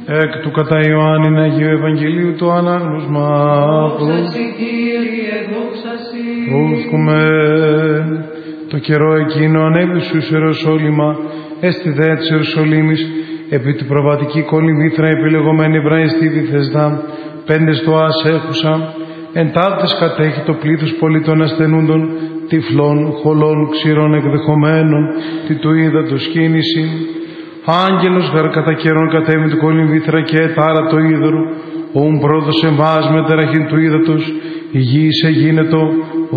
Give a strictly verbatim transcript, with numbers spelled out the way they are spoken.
Εκ του κατά Ιωάννην Αγίου Ευαγγελίου του Ανάγνωσμα. Δόξα σοι, Κύριε, δόξα σοι. Πρόσχομαι. Το καιρό εκείνο ανέβη σου εις Ιεροσόλυμα, έστι δε της Ιεροσολύμης, επί την προβατική κολυμβήθρα επιλεγωμένη Εβραϊστή Βηθεσδά, πέντε στοάς έχουσα, εν ταύτες κατέχει το πλήθος πολίτων ασθενούντων, τυφλών, χολών, ξηρών εκδεχομένων, τι του ύδατος κίνηση. Άγγελος γαρ κατά καιρόν κατέβη του κολυμβήθρα και ετάρα το ύδωρο, ον πρόδωσε εμάς με τεραχήν του ύδατος, η γη σε γίνετο,